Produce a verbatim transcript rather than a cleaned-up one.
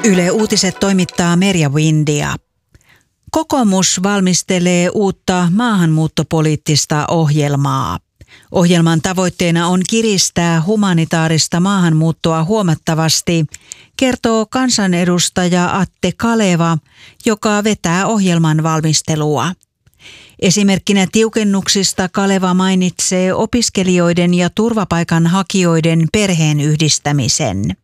Yle Uutiset toimittaa Merja Windia. Kokoomus valmistelee uutta maahanmuuttopoliittista ohjelmaa. Ohjelman tavoitteena on kiristää humanitaarista maahanmuuttoa huomattavasti, kertoo kansanedustaja Atte Kaleva, joka vetää ohjelman valmistelua. Esimerkkinä tiukennuksista Kaleva mainitsee opiskelijoiden ja turvapaikanhakijoiden perheenyhdistämisen.